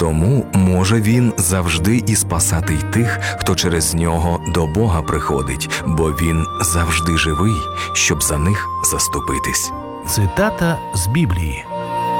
Тому може Він завжди і спасати й тих, хто через Нього до Бога приходить, бо Він завжди живий, щоб за них заступитись. Цитата з Біблії.